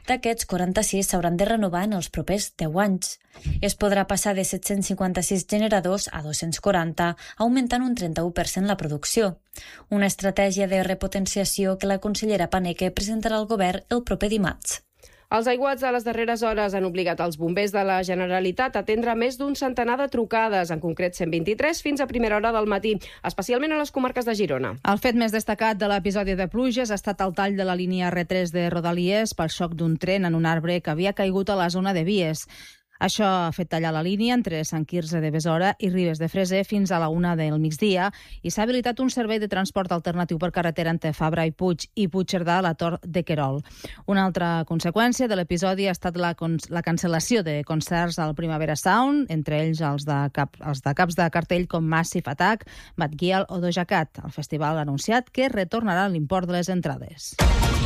D'aquests, 46 s'hauran de renovar en els propers 10 anys. Es podrà passar de 756 generadors a 240, augmentant un 31% la producció. Una estratègia de repotenciació que la consellera Paneque presentarà al govern el proper dimarts. Els aiguats de les darreres hores han obligat els bombers de la Generalitat a atendre més d'un centenar de trucades, en concret 123, fins a primera hora del matí, especialment a les comarques de Girona. El fet més destacat de l'episodi de pluges ha estat el tall de la línia R3 de Rodalies pel xoc d'un tren en un arbre que havia caigut a la zona de Vies. Això ha fet tallar la línia entre Sant Quirze de Besora i Ribes de Freser fins a la 1 del migdia i s'ha habilitat un servei de transport alternatiu per carretera entre Fabra i Puigcerdà a la Tor de Querol. Una altra conseqüència de l'episodi ha estat la cancel·lació de concerts al Primavera Sound, entre ells els de caps de cartell com Massive Attack, Bad Gyal o Doja Cat. El festival ha anunciat que retornarà l'import de les entrades.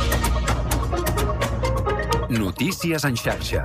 Notícies en xarxa.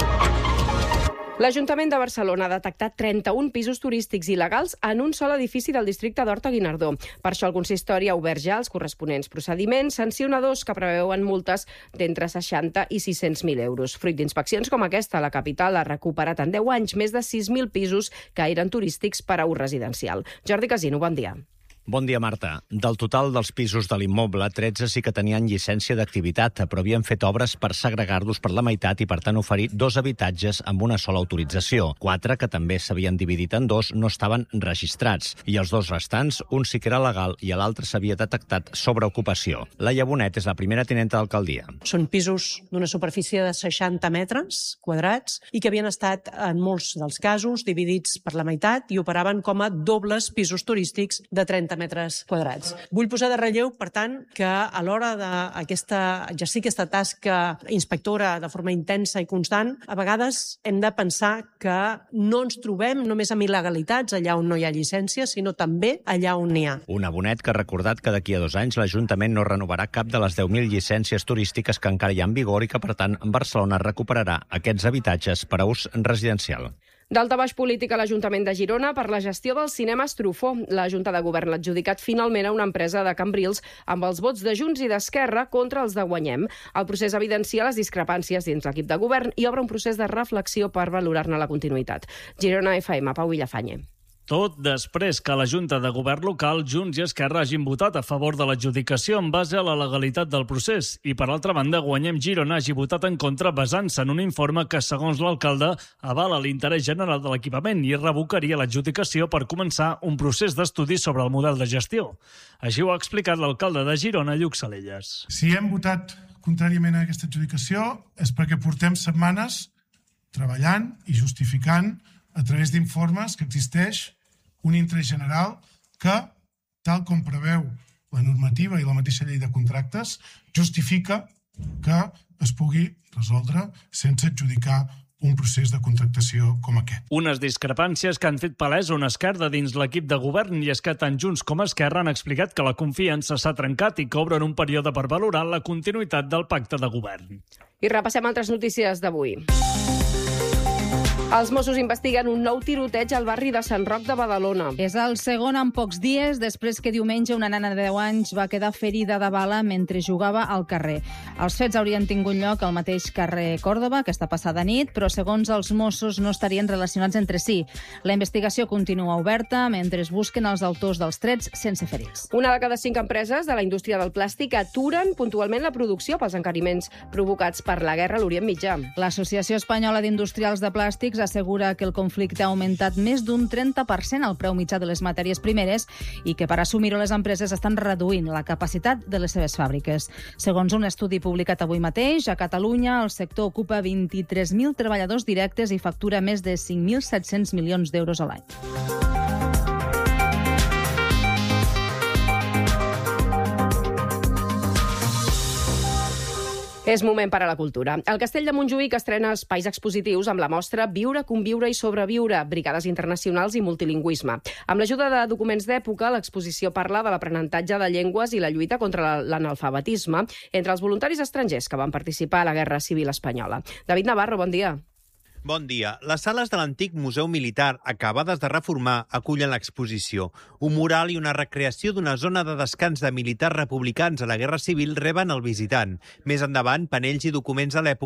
L'Ajuntament de Barcelona ha detectat 31 pisos turístics il·legals en un sol edifici del districte d'Horta-Guinardó. Per això el consistori ha obert ja els corresponents procediments sancionadors que preveuen multes d'entre 60 i 600.000 euros. Fruit d'inspeccions com aquesta, la capital ha recuperat en 10 anys més de 6.000 pisos que eren turístics per a ús residencial. Jordi Casino, bon dia. Bon dia, Marta. Del total dels pisos de l'immoble, 13 sí que tenien llicència d'activitat, però havien fet obres per segregar-los per la meitat i, per tant, oferir 2 habitatges amb una sola autorització. 4, que també s'havien dividit en 2, no estaven registrats. I els 2 restants, un sí que era legal i l'altre s'havia detectat sobreocupació. Laia Bonet és la primera tinenta d'alcaldia. Són pisos d'una superfície de 60 metres quadrats i que havien estat, en molts dels casos, dividits per la meitat i operaven com a dobles pisos turístics de 30 metres quadrats. Vull posar de relleu, per tant, que a l'hora d'exercir aquesta tasca inspectora de forma intensa i constant, a vegades hem de pensar que no ens trobem només amb il·legalitats allà on no hi ha llicència, sinó també allà on n'hi ha. Una Bonet que ha recordat que d'aquí a 2 anys l'Ajuntament no renovarà cap de les 10.000 llicències turístiques que encara hi ha en vigor i que, per tant, Barcelona recuperarà aquests habitatges per a ús residencial. Daltabaix polític a l'Ajuntament de Girona per la gestió del cinema Estrufó. La Junta de Govern l'ha adjudicat finalment a una empresa de Cambrils amb els vots de Junts i d'Esquerra contra els de Guanyem. El procés evidencia les discrepàncies dins l'equip de govern i obre un procés de reflexió per valorar-ne la continuïtat. Girona FM, Pau Villafañe. Tot després que la Junta de Govern local, Junts i Esquerra hagin votat a favor de l'adjudicació en base a la legalitat del procés i, per altra banda, Guanyem Girona hagi votat en contra basant-se en un informe que, segons l'alcalde, avala l'interès general de l'equipament i revocaria l'adjudicació per començar un procés d'estudi sobre el model de gestió. Així ho ha explicat l'alcalde de Girona, Lluc Salelles. Si hem votat contràriament a aquesta adjudicació és perquè portem setmanes treballant i justificant a través d'informes que existeix un interès general que, tal com preveu la normativa i la mateixa llei de contractes, justifica que es pugui resoldre sense adjudicar un procés de contractació com aquest. Unes discrepàncies que han fet palès una esquerda dins l'equip de govern i és que tant Junts com Esquerra han explicat que la confiança s'ha trencat i que obren un període per valorar la continuïtat del pacte de govern. I repassem altres notícies d'avui. Els Mossos investiguen un nou tiroteig al barri de Sant Roc de Badalona. És el segon en pocs dies després que diumenge una nena de 10 anys va quedar ferida de bala mentre jugava al carrer. Els fets haurien tingut lloc al mateix carrer Còrdova aquesta passada nit, però segons els Mossos no estarien relacionats entre si. La investigació continua oberta mentre es busquen els autors dels trets sense ferits. Una de cada 5 empreses de la indústria del plàstic aturen puntualment la producció pels encariments provocats per la guerra a l'Orient Mitjà. L'Associació Espanyola d'Industrials de Plàstics assegura que el conflicte ha augmentat més d'un 30% el preu mitjà de les matèries primeres i que per assumir-ho les empreses estan reduint la capacitat de les seves fàbriques. Segons un estudi publicat avui mateix, a Catalunya el sector ocupa 23.000 treballadors directes i factura més de 5.700 milions d'euros a l'any. És moment per a la cultura. El Castell de Montjuïc estrena espais expositius amb la mostra Viure, conviure i sobreviure, brigades internacionals i multilingüisme. Amb l'ajuda de documents d'època, l'exposició parla de l'aprenentatge de llengües i la lluita contra l'analfabetisme entre els voluntaris estrangers que van participar a la Guerra Civil Espanyola. David Navarro, bon dia. Bon dia. Les sales de l'antic Museu Militar, acabades de reformar, acullen l'exposició. Un mural i una recreació d'una zona de descans de militars republicans a la Guerra Civil reben el visitant. Més endavant, panells i documents de l'època